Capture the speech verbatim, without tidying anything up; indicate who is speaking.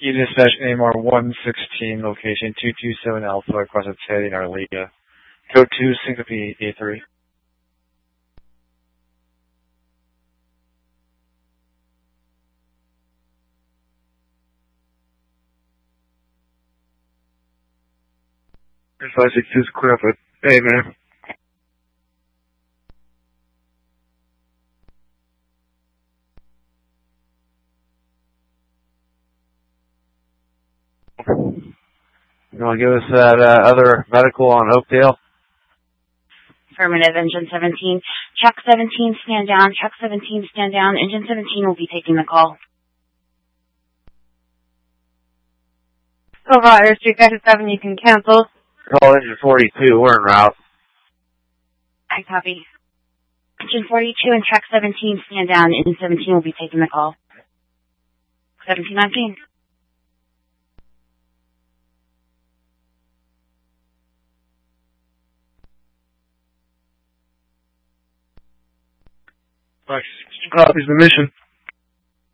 Speaker 1: You dispatch A M R one sixteen, location two two seven Alpha across the Teddy in Arleta. Code two, Syncope A three. five six two is clear up with Hey, man. You want to give us that uh, other medical on Oakdale?
Speaker 2: Affirmative, Engine seventeen. Truck seventeen, stand down. Truck seventeen, stand down. Engine seventeen will be taking the call.
Speaker 3: Silver Street, Gotcha seven, you can cancel.
Speaker 1: Call Engine forty-two, we're en route.
Speaker 2: I copy. Engine forty-two and Truck seventeen, stand down. Engine seventeen will be taking the call. seventeen nineteen.
Speaker 1: Copies the mission.